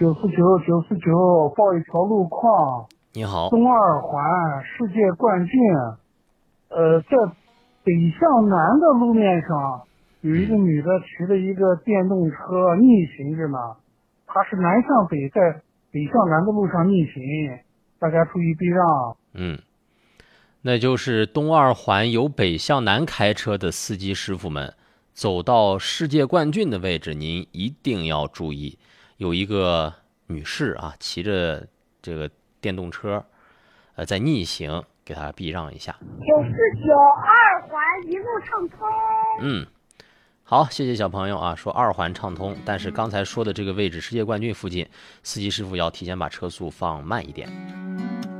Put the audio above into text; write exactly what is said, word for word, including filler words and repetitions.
九四九九四九报一条路况。 你好。 东二环世界冠军，呃，在北向南的路面上有一个女的骑了一个电动车逆行着呢，她是南向北，在北向南的路上逆行，大家注意避让。 嗯，那就是东二环由北向南开车的司机师傅们，走到世界冠军的位置，您一定要注意，有一个女士啊，骑着这个电动车，呃，在逆行，给她避让一下。 九四九二环一路畅通。 嗯，好，谢谢小朋友啊，说二环畅通，但是刚才说的这个位置，世界冠军附近，司机师傅要提前把车速放慢一点。